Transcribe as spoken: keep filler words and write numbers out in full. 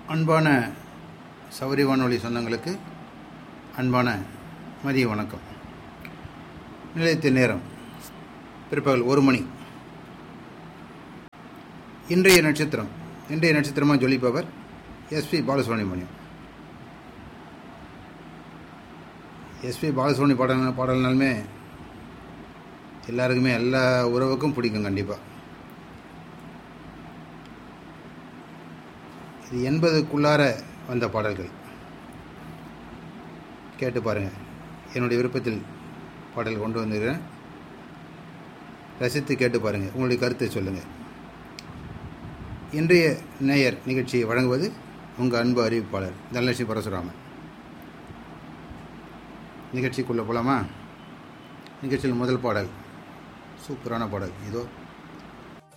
அன்பான சௌரி வானொலி சொந்தங்களுக்கு அன்பான மதிய வணக்கம். நிலையத்த நேரம் பிற்பகல் ஒரு மணி. இன்றைய நட்சத்திரம் இன்றைய நட்சத்திரமாக ஜொலிப்பவர் எஸ்பி பாலசுப்ரமணியம். எஸ்பி பாலசுப்ரமணியம் பாடல் பாடல்னாலுமே எல்லாருக்குமே எல்லா உறவுக்கும் பிடிக்கும். கண்டிப்பாக இது எண்பதுக்குள்ளார வந்த பாடல்கள். கேட்டு பாருங்கள். என்னுடைய விருப்பத்தில் பாடல் கொண்டு வந்துக்கிறேன். ரசித்து கேட்டு பாருங்கள். உங்களுடைய கருத்தை சொல்லுங்கள். இன்றைய நேயர் நிகழ்ச்சியை வழங்குவது உங்கள் அன்பு அறிவிப்பாளர் தனலட்சுமி பரசுராமன். நிகழ்ச்சிக்குள்ளே போகலாமா? நிகழ்ச்சியில் முதல் பாடல் சூப்பரான பாடல் இதோ.